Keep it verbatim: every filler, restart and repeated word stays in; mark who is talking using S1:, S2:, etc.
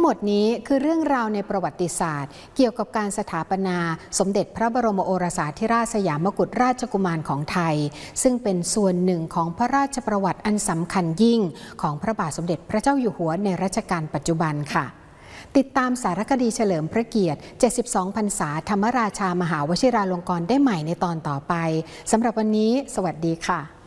S1: หมดนี้คือเรื่องราวในประวัติศาสตร์เกี่ยวกับการสถาปนาสมเด็จพระบรมโอรสาธิราชสยามกุฎราชกุมารของไทยซึ่งเป็นส่วนหนึ่งของพระราชประวัติอันสำคัญยิ่งของพระบาทสมเด็จพระเจ้าอยู่หัวในรัชกาลปัจจุบันค่ะติดตามสารคดีเฉลิมพระเกียรติเจ็ดสิบสองพรรษาธรรมราชามหาวชิราลงกรณ์ได้ใหม่ในตอนต่อไปสำหรับวันนี้สวัสดีค่ะ